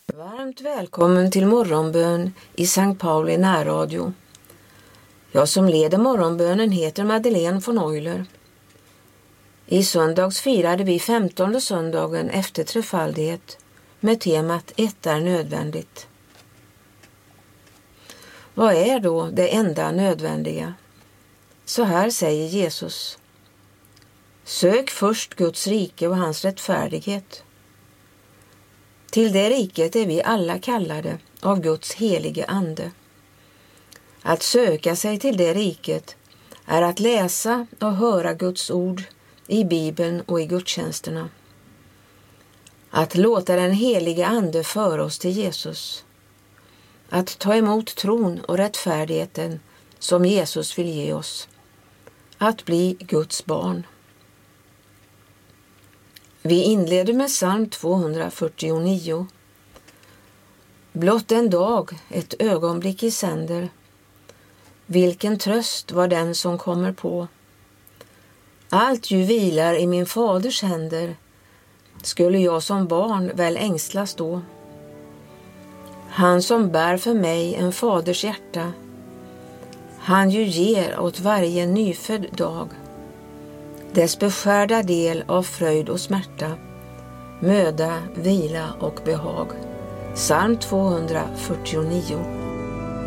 Varmt välkommen till morgonbön i Sankt Pauli närradio. Jag som leder morgonbönen heter Madeleine von Euler. I söndags firade vi 15:e söndagen efter trefaldighet med temat ett är nödvändigt. Vad är då det enda nödvändiga? Så här säger Jesus. Sök först Guds rike och hans rättfärdighet. Till det riket är vi alla kallade av Guds helige ande. Att söka sig till det riket är att läsa och höra Guds ord i Bibeln och i gudstjänsterna. Att låta den helige ande föra oss till Jesus. Att ta emot tron och rättfärdigheten som Jesus vill ge oss. Att bli Guds barn. Vi inleder med psalm 249. Blott en dag, ett ögonblick i sänder. Vilken tröst var den som kommer på. Allt ju vilar i min faders händer. Skulle jag som barn väl ängslas då. Han som bär för mig en faders hjärta. Han ju ger åt varje nyfödd dag. Dess beskärda del av fröjd och smärta, möda, vila och behag. Psalm 249.